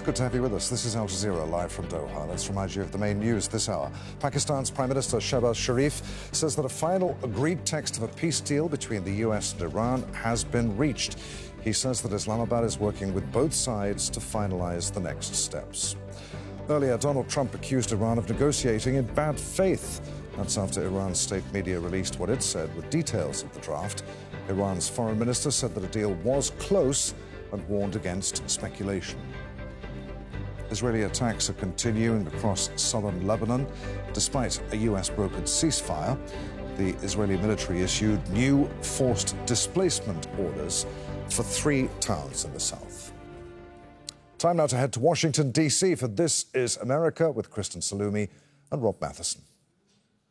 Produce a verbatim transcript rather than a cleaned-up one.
Good to have you with us. This is Al Jazeera, live from Doha. Let's remind you of the main news this hour. Pakistan's Prime Minister Shehbaz Sharif says that a final agreed text of a peace deal between the U S and Iran has been reached. He says that Islamabad is working with both sides to finalize the next steps. Earlier, Donald Trump accused Iran of negotiating in bad faith. That's after Iran's state media released what it said with details of the draft. Iran's foreign minister said that a deal was close and warned against speculation. Israeli attacks are continuing across southern Lebanon. Despite a U S-brokered ceasefire, the Israeli military issued new forced displacement orders for three towns in the south. Time now to head to Washington, D C for This is America with Kristen Salumi and Rob Matheson.